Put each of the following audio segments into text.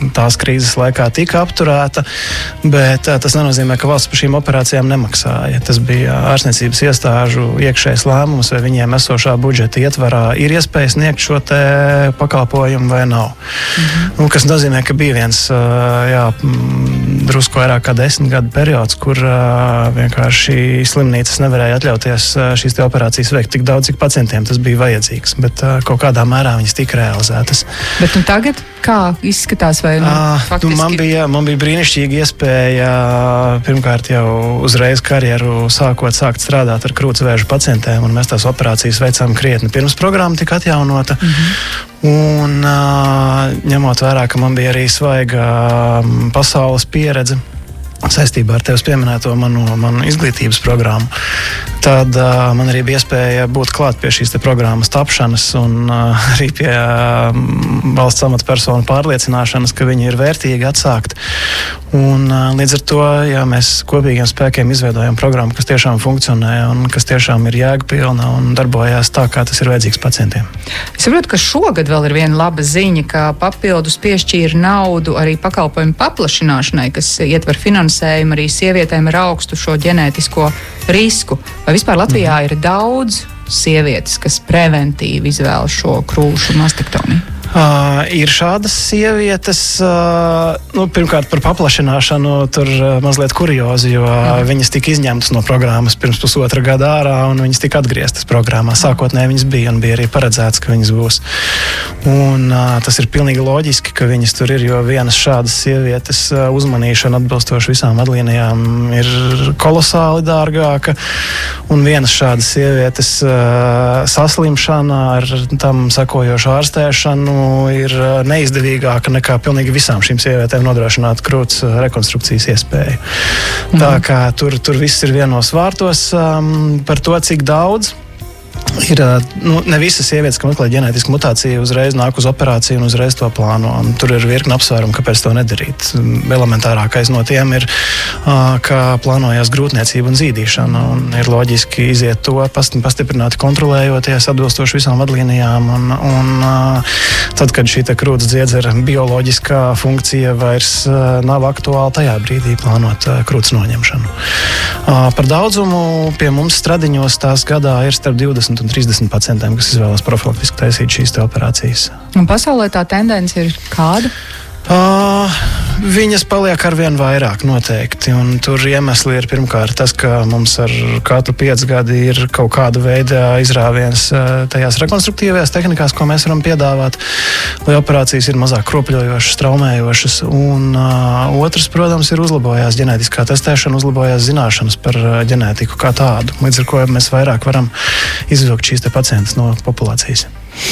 tās krīzes laikā tika apturēta, bet tas nenozīmē, ka valsts par šīm operācijām nemaksāja. Tas bija ārstniecības iestāžu iekšējs lēmums, vai viņiem esošā budžeta ietvarā ir iespēja sniegt šo te pakalpojumu vai nav. Kas nozīmē, ka bija viens drusku vairāk kā 10 gadu periods, kur vienkārši slimnīcas nevarēja atļauties šīs te operācijas veikt tik daudz, cik pacientiem tas bija vajadzīgs, bet kaut kādā mērā viņas tika realizētas. Bet tagad kā izskatās vai faktiski? Man bija brīnišķīga iespēja pirmkārt jau uzreiz karjeru sākt strādāt ar krūtsvēža pacientiem, un mēs tās operācijas veicām krietni pirms programma tika atjaunota. Un ņemot vērā, ka man bija arī svaiga pasaules pieredze saistībā ar tevis pieminēto manu izglītības programmu, tad man arī bija iespēja būt klāt pie šīs te programmas tapšanas un arī pie valsts amatpersonu pārliecināšanas, ka viņi ir vērtīgi atsākt. Un līdz ar to, mēs kopīgiem spēkiem izveidojam programmu, kas tiešām funkcionē un kas tiešām ir jēgpilna un darbojās tā, kā tas ir vajadzīgs pacientiem. Es saprotu, ka šogad vēl ir viena laba ziņa, ka papildus piešķīra naudu arī pakalpojumu paplašināšanai, kas ietver finansējumu arī sievietēm ar augstu šo ģenētisko risku. Vai vispār Latvijā ir daudz sievietes, kas preventīvi izvēlas šo krūšu mastektomiju? Ir šādas sievietes, pirmkārt par paplašināšanu tur mazliet kuriozi, jo viņas tika izņemtas no programmas pirms pusotra gada ārā un viņas tika atgrieztas programmā. Sākotnēji viņas bija un bija arī paredzēts, ka viņas būs. Un tas ir pilnīgi loģiski, ka viņas tur ir, jo vienas šādas sievietes uzmanīšana atbilstoši visām vadlīnijām ir kolosāli dārgāka, un vienas šādas sievietes saslimšana ar tam sekojošu ārstēšanu ir neizdevīgāka nekā pilnīgi visām šīm sievietēm nodrošināt krūts rekonstrukcijas iespēju. Tā kā tur viss ir vienos vārtos par to, cik daudz. Ir ne visas sievietes, kas meklē ģenētisku mutāciju, uzreiz nāk uz operāciju un uzreiz to plāno. Un tur ir virkni apsvērumu, kāpēc to nedarīt. Elementārākais no tiem ir, ka plānojās grūtniecība un zīdīšana. Un ir loģiski iziet to pastiprināti kontrolējoties, atbilstoši visām vadlīnijām. Un tad, kad šī krūts dziedzera bioloģiskā funkcija vairs nav aktuāla, tajā brīdī plānot krūts noņemšanu. Par daudzumu pie mums Stradiņos tās gadā ir starp 20 un 30 pacientiem, kas izvēlas profilaktiski taisīt šīs te operācijas. Un pasaulē tā tendence ir kāda? Viņas paliek arvien vairāk noteikti, un tur iemesli ir pirmkārt tas, ka mums ar katru 5 gadi ir kaut kāda veida izrāviens tajās rekonstruktīvajās tehnikās, ko mēs varam piedāvāt, lai operācijas ir mazāk kropļojošas, traumējošas, un otrs, protams, ir uzlabojās ģenētiskā testēšana, uzlabojās zināšanas par ģenētiku kā tādu, līdz ar ko mēs vairāk varam izvilkt šīs te pacientus no populācijas.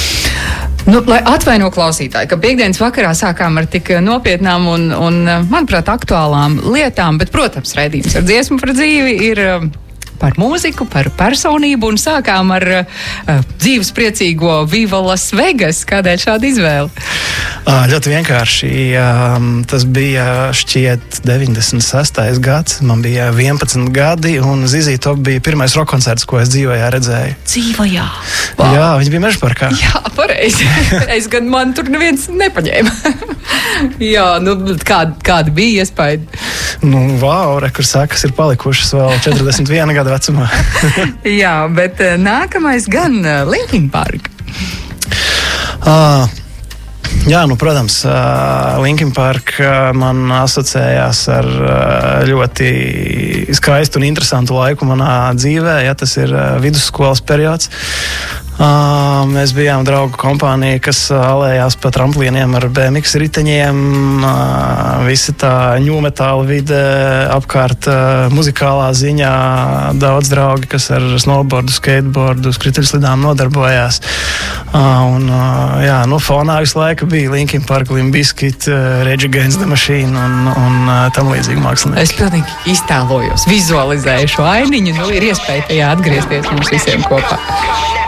Lai atvaino klausītāji, ka piekdienas vakarā sākām ar tik nopietnām un manuprāt, aktuālām lietām, bet, protams, raidījums ar dziesmu par dzīvi ir par mūziku, par personību un sākām ar dzīves priecīgo Viva Las Vegas. Kādēļ šāda izvēle? Ļoti vienkārši. Tas bija šķiet 96. gads. Man bija 11 gadi un Zizī Top bija pirmais rockkoncerts, ko es dzīvojā redzēju. Dzīvojā? Wow. Jā, viņš bija Mežaparkā. Jā, pareizi. Man tur neviens nepaņēma. Jā, kāda bija iespēja? Kur sakas ir palikušas vēl 41 gada vecumā. Jā, bet nākamais gan Linkin Park. Jā, protams, Linkin Park man asociējās ar ļoti skaistu un interesantu laiku manā dzīvē. Ja, tas ir vidusskolas periods. Mēs bijām draugu kompānija, kas alējās pa tramplīniem ar BMX riteņiem. Visa tā ņūmetāla vide apkārt muzikālā ziņā. Daudz draugi, kas ar snowboardu, skateboardu, skrituļslidām nodarbojās. Fonā visu laiku bija Linkin Park, Limp Bizkit, Rage Against the Machine un tam līdzīgi mākslinieki. Es pilnīgi iztēlojos, vizualizēju šo ainiņu. Ir iespēja tajā atgriezties mums visiem kopā.